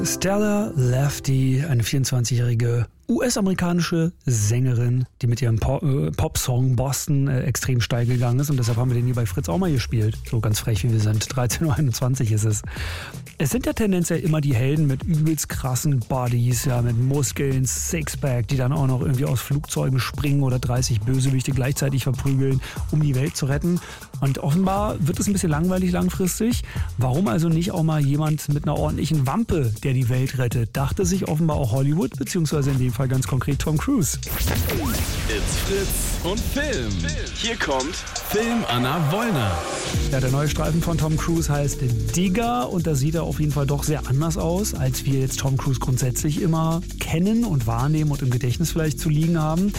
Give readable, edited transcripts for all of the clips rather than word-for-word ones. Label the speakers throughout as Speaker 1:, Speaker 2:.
Speaker 1: Stella Lafferty, eine 24-jährige US-amerikanische Sängerin, die mit ihrem Popsong Boston extrem steil gegangen ist. Und deshalb haben wir den hier bei Fritz auch mal gespielt. So ganz frech, wie wir sind. 13.21 Uhr ist es. Es sind ja tendenziell immer die Helden mit übelst krassen Bodies, ja, mit Muskeln, Sixpack, die dann auch noch irgendwie aus Flugzeugen springen oder 30 Bösewichte gleichzeitig verprügeln, um die Welt zu retten. Und offenbar wird es ein bisschen langweilig langfristig. Warum also nicht auch mal jemand mit einer ordentlichen Wampe, der die Welt rettet? Dachte sich offenbar auch Hollywood, beziehungsweise in dem Fall ganz konkret Tom Cruise.
Speaker 2: It's Fritz und Film. Hier kommt Film Anna Wollner.
Speaker 1: Ja, der neue Streifen von Tom Cruise heißt Digger und da sieht er auf jeden Fall doch sehr anders aus, als wir jetzt Tom Cruise grundsätzlich immer kennen und wahrnehmen und im Gedächtnis vielleicht zu liegen haben.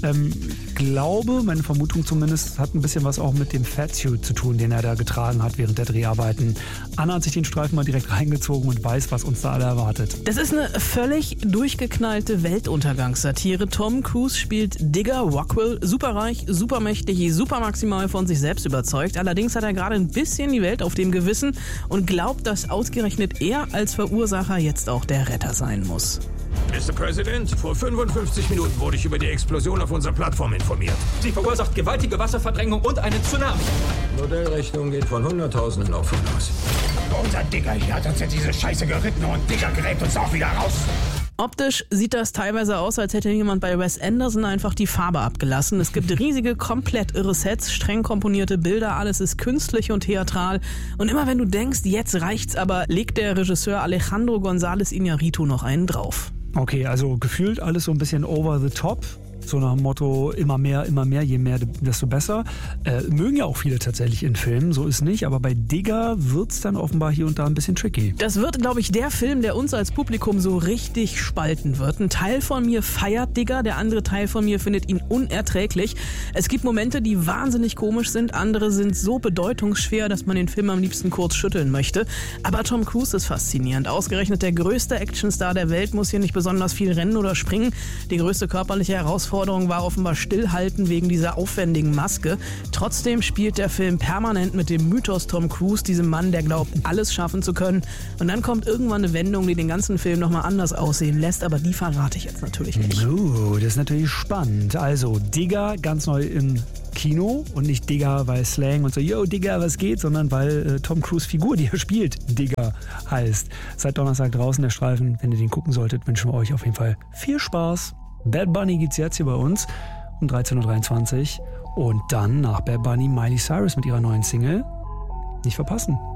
Speaker 1: Glaube, meine Vermutung zumindest, hat ein bisschen was auch mit dem Fatsuit zu tun, den er da getragen hat während der Dreharbeiten. Anna hat sich den Streifen mal direkt reingezogen und weiß, was uns da alle erwartet.
Speaker 3: Das ist eine völlig durchgeknallte Weltuntergangssatire. Tom Cruise spielt Digger Rockwell, superreich, supermächtig, supermaximal von sich selbst überzeugt. Allerdings hat er gerade ein bisschen die Welt auf dem Gewissen und glaubt, dass ausgerechnet er als Verursacher jetzt auch der Retter sein muss.
Speaker 4: Mr. President, vor 55 Minuten wurde ich über die Explosion auf unserer Plattform informiert.
Speaker 5: Sie verursacht gewaltige Wasserverdrängung und einen Tsunami.
Speaker 4: Modellrechnung geht von Hunderttausenden Opfern aus.
Speaker 6: Unser Digger hier hat uns in diese Scheiße geritten und Digger gräbt uns auch wieder raus.
Speaker 3: Optisch sieht das teilweise aus, als hätte jemand bei Wes Anderson einfach die Farbe abgelassen. Es gibt riesige, komplett irre Sets, streng komponierte Bilder, alles ist künstlich und theatral. Und immer wenn du denkst, jetzt reicht's aber, legt der Regisseur Alejandro González Iñárritu noch einen drauf.
Speaker 1: Okay, also gefühlt alles so ein bisschen over the top. So nach dem Motto, immer mehr, je mehr, desto besser. Mögen ja auch viele tatsächlich in Filmen, so ist nicht. Aber bei Digger wird's dann offenbar hier und da ein bisschen tricky.
Speaker 3: Das wird, glaube ich, der Film, der uns als Publikum so richtig spalten wird. Ein Teil von mir feiert Digger, der andere Teil von mir findet ihn unerträglich. Es gibt Momente, die wahnsinnig komisch sind, andere sind so bedeutungsschwer, dass man den Film am liebsten kurz schütteln möchte. Aber Tom Cruise ist faszinierend. Ausgerechnet der größte Actionstar der Welt muss hier nicht besonders viel rennen oder springen. Die größte körperliche Herausforderung war offenbar Stillhalten wegen dieser aufwendigen Maske. Trotzdem spielt der Film permanent mit dem Mythos Tom Cruise, diesem Mann, der glaubt, alles schaffen zu können. Und dann kommt irgendwann eine Wendung, die den ganzen Film nochmal anders aussehen lässt, aber die verrate ich jetzt natürlich nicht.
Speaker 1: Das ist natürlich spannend. Also Digger ganz neu im Kino und nicht Digger, weil Slang und so, yo Digger, was geht, sondern weil Tom Cruise Figur, die er spielt, Digger heißt. Seit Donnerstag draußen der Streifen. Wenn ihr den gucken solltet, wünschen wir euch auf jeden Fall viel Spaß. Bad Bunny gibt's jetzt hier bei uns um 13.23 Uhr und dann nach Bad Bunny Miley Cyrus mit ihrer neuen Single. Nicht verpassen.